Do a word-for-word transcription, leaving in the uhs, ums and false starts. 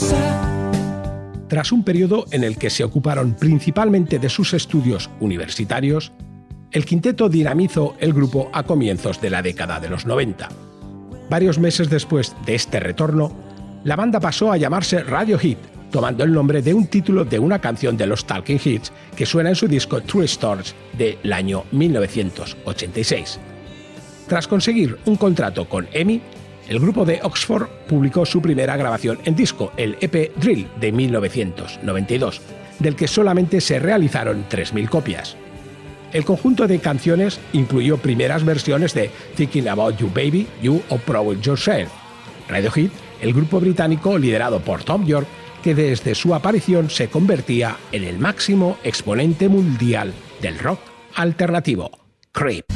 Tras un periodo en el que se ocuparon principalmente de sus estudios universitarios, el quinteto dinamizó el grupo a comienzos de la década de los noventa. Varios meses después de este retorno, la banda pasó a llamarse Radiohead, tomando el nombre de un título de una canción de los Talking Heads que suena en su disco True Stories del año mil novecientos ochenta y seis. Tras conseguir un contrato con E M I, el grupo de Oxford publicó su primera grabación en disco, el E P Drill de mil novecientos noventa y dos, del que solamente se realizaron tres mil copias. El conjunto de canciones incluyó primeras versiones de Thinking About You Baby, You o Proud Yourself. Radiohead, el grupo británico liderado por Thom Yorke, que desde su aparición se convertía en el máximo exponente mundial del rock alternativo. Creep.